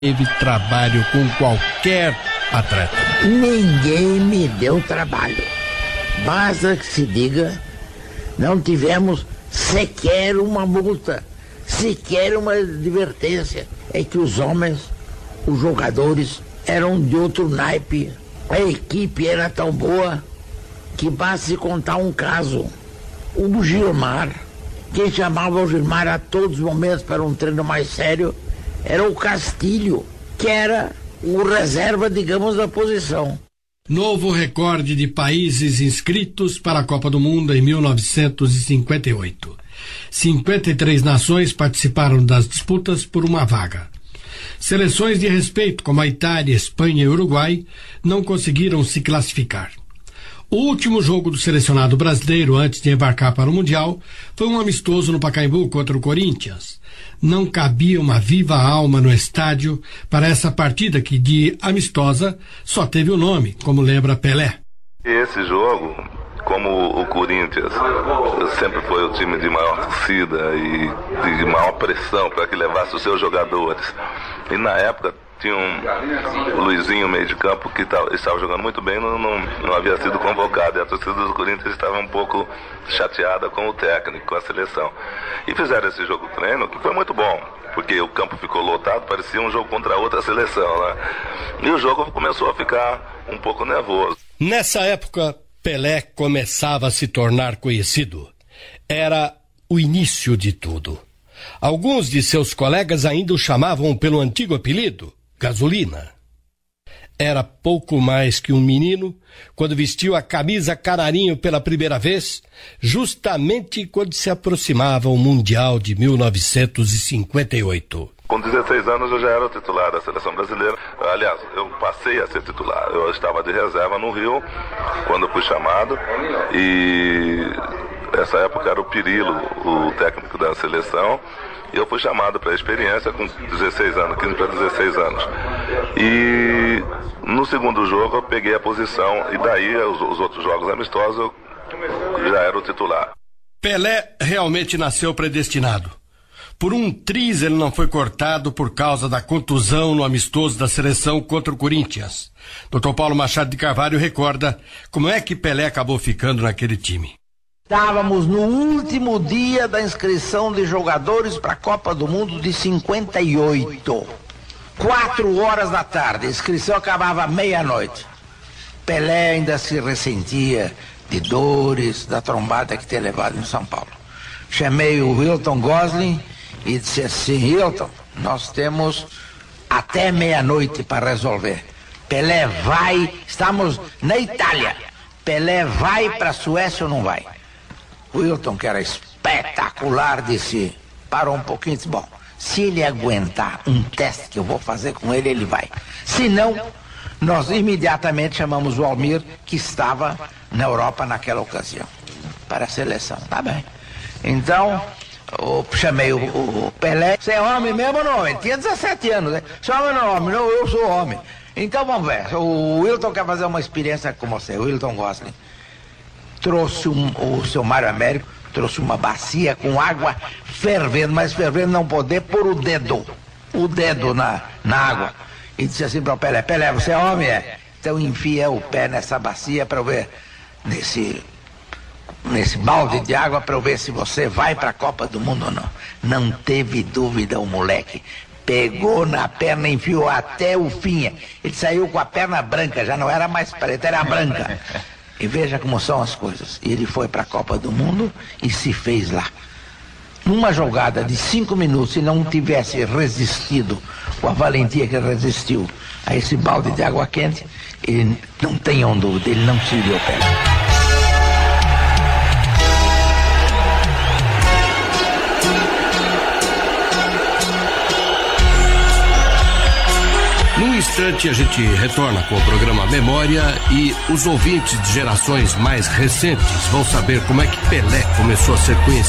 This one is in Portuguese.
teve trabalho com qualquer atleta. Ninguém me deu trabalho. Basta que se diga, não tivemos sequer uma multa, sequer uma advertência. É que os homens, os jogadores, eram de outro naipe. A equipe era tão boa que basta se contar um caso. O Gilmar, quem chamava o Gilmar a todos os momentos para um treino mais sério, era o Castilho, que era o reserva, digamos, da posição. Novo recorde de países inscritos para a Copa do Mundo em 1958. 53 nações participaram das disputas por uma vaga. Seleções de respeito, como a Itália, Espanha e Uruguai, não conseguiram se classificar. O último jogo do selecionado brasileiro antes de embarcar para o Mundial foi um amistoso no Pacaembu contra o Corinthians. Não cabia uma viva alma no estádio para essa partida que, de amistosa, só teve o nome, como lembra Pelé. Esse jogo, como o Corinthians sempre foi o time de maior torcida e de maior pressão para que levasse os seus jogadores, e na época tinha o Luizinho, meio de campo, que estava jogando muito bem, não havia sido convocado, e a torcida do Corinthians estava um pouco chateada com o técnico, com a seleção. E fizeram esse jogo treino, que foi muito bom, porque o campo ficou lotado, parecia um jogo contra outra seleção, né? E o jogo começou a ficar um pouco nervoso. Nessa época, Pelé começava a se tornar conhecido. Era o início de tudo. Alguns de seus colegas ainda o chamavam pelo antigo apelido, Gasolina. Era pouco mais que um menino quando vestiu a camisa canarinho pela primeira vez, justamente quando se aproximava o Mundial de 1958. Com 16 anos eu já era o titular da seleção brasileira. Aliás, eu passei a ser titular. Eu estava de reserva no Rio, quando fui chamado, e essa época era o Pirillo, o técnico da seleção, e eu fui chamado para a experiência com 16 anos, 15 para 16 anos. E no segundo jogo eu peguei a posição, e daí os outros jogos amistosos eu já era o titular. Pelé realmente nasceu predestinado. Por um triz ele não foi cortado por causa da contusão no amistoso da seleção contra o Corinthians. Dr. Paulo Machado de Carvalho recorda como é que Pelé acabou ficando naquele time. Estávamos no último dia da inscrição de jogadores para a Copa do Mundo de 58. 4 horas da tarde, a inscrição acabava meia-noite. Pelé ainda se ressentia de dores, da trombada que tinha levado em São Paulo. Chamei o Hilton Gosling e disse assim: Hilton, nós temos até meia-noite para resolver. Pelé vai, estamos na Itália. Pelé vai para a Suécia ou não vai? O Hilton, que era espetacular, disse, parou um pouquinho e disse: bom, se ele aguentar um teste que eu vou fazer com ele, ele vai. Se não, nós imediatamente chamamos o Almir, que estava na Europa naquela ocasião, para a seleção. Tá bem. Então, chamei o Pelé. Você é homem mesmo ou não? Ele tinha 17 anos, né? Você é homem ou não é homem? Não, eu sou homem. Então vamos ver. O Hilton quer fazer uma experiência com você, o Hilton Gosling. Trouxe o seu Mário Américo, trouxe uma bacia com água fervendo, mas fervendo não poder pôr o dedo na água. E disse assim para o Pelé: Pelé, você é homem? É? Então enfia o pé nessa bacia para eu ver, nesse balde de água, para eu ver se você vai para a Copa do Mundo ou não. Não teve dúvida o moleque. Pegou na perna, enfiou até o fim. Ele saiu com a perna branca, já não era mais preta, era branca. E veja como são as coisas. Ele foi para a Copa do Mundo e se fez lá. Numa jogada de 5 minutos, se não tivesse resistido com a valentia que resistiu a esse balde de água quente, ele, não tenham dúvida, ele não tirou o pé. Num instante a gente retorna com o programa Memória e os ouvintes de gerações mais recentes vão saber como é que Pelé começou a ser conhecido.